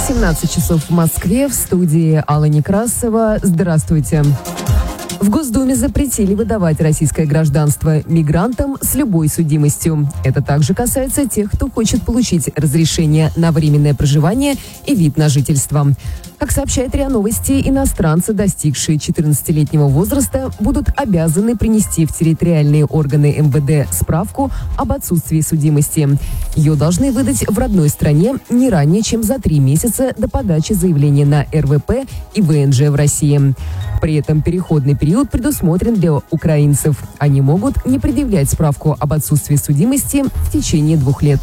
17 часов в Москве, в студии Алла Некрасова. Здравствуйте. В Госдуме запретили выдавать российское гражданство мигрантам с любой судимостью. Это также касается тех, кто хочет получить разрешение на временное проживание и вид на жительство. Как сообщает РИА Новости, иностранцы, достигшие 14-летнего возраста, будут обязаны принести в территориальные органы МВД справку об отсутствии судимости. Ее должны выдать в родной стране не ранее, чем за 3 месяца до подачи заявления на РВП и ВНЖ в России. При этом переходный период предусмотрен для украинцев. Они могут не предъявлять справку об отсутствии судимости в течение 2 лет.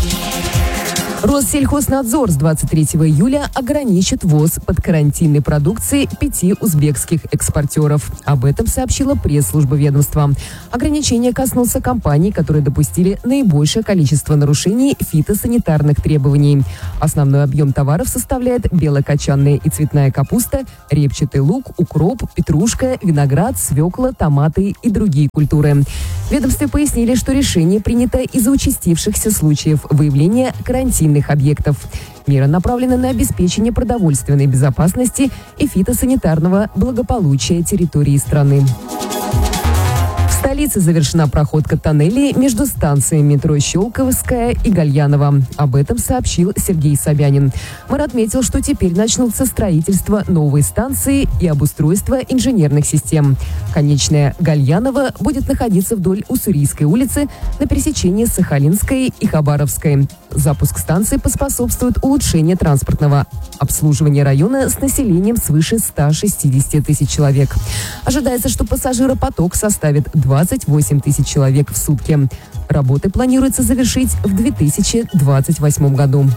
Россельхознадзор с 23 июля ограничит ввоз подкарантинной продукции 5 узбекских экспортеров. Об этом сообщила пресс-служба ведомства. Ограничение коснулся компаний, которые допустили наибольшее количество нарушений фитосанитарных требований. Основной объем товаров составляет белокочанная и цветная капуста, репчатый лук, укроп, петрушка, виноград, свекла, томаты и другие культуры. В ведомстве пояснили, что решение принято из-за участившихся случаев выявления карантинных объектов. Мера направлена на обеспечение продовольственной безопасности и фитосанитарного благополучия территории страны. В столице завершена проходка тоннелей между станциями метро Щелковская и Гальянова. Об этом сообщил Сергей Собянин. Мэр отметил, что теперь начнутся строительство новой станции и обустройство инженерных систем. Конечная Гальянова будет находиться вдоль Уссурийской улицы на пересечении Сахалинской и Хабаровской. Запуск станции поспособствует улучшению транспортного обслуживания района с населением свыше 160 тысяч человек. Ожидается, что пассажиропоток составит 28 тысяч человек в сутки. Работы планируется завершить в 2028 году.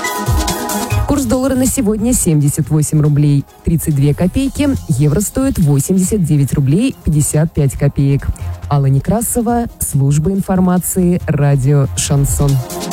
Курс доллара на сегодня 78 рублей 32 копейки. Евро стоит 89 рублей 55 копеек. Алла Некрасова, служба информации, радио «Шансон».